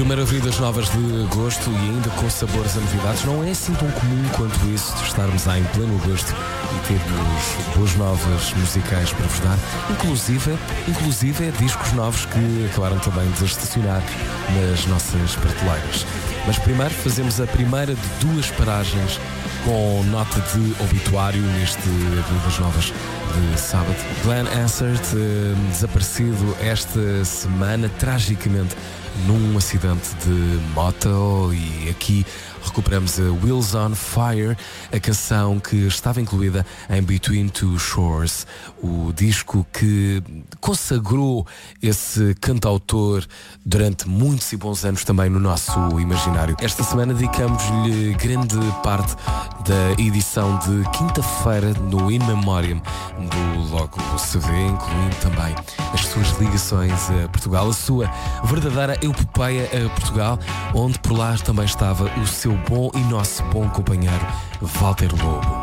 primeiro ouvir das novas de agosto e ainda com sabores a novidades. Não é assim tão comum quanto isso de estarmos em pleno agosto e termos boas novas musicais para vos dar. Inclusive discos novos que acabaram também de estacionar nas nossas prateleiras. Mas primeiro fazemos a primeira de duas paragens com nota de obituário neste Abril das Novas de sábado. Glenn Hansard, desaparecido esta semana, tragicamente, num acidente de moto, e aqui recuperamos a Wheels on Fire, a canção que estava incluída em Between Two Shores, o disco que consagrou esse cantautor durante muitos e bons anos também no nosso imaginário. Esta semana dedicamos-lhe grande parte da edição de quinta-feira no In Memoriam do logo CD, incluindo também as suas ligações a Portugal, a sua verdadeira epopeia a Portugal, onde por lá também estava o seu bom e nosso bom companheiro Walter Lobo.